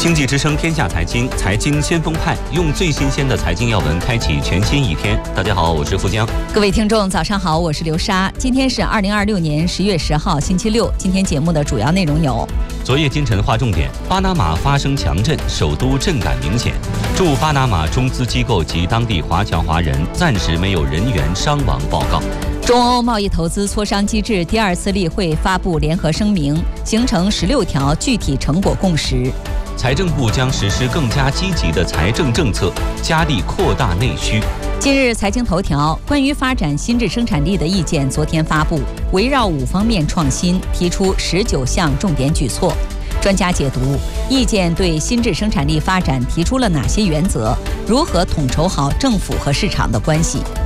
经济之声天下财经，财经先锋派，用最新鲜的财经要闻开启全新一天。大家好，我是富江。 各位听众早上好，我是刘莎。今天是2026年10月10号星期六。今天节目的主要内容有： 昨夜今晨划重点，巴拿马发生强震，首都震感明显。驻巴拿马中资机构及当地华侨华人暂时没有人员伤亡报告。 中欧贸易投资磋商机制第2次例会发布联合声明，形成16条具体成果共识。 财政部将实施更加积极的财政政策，加力扩大内需。 今日财经头条，关于发展新质生产力的意见昨天发布，围绕5方面创新，提出19项重点举措。专家解读，意见对新质生产力发展提出了哪些原则？如何统筹好政府和市场的关系？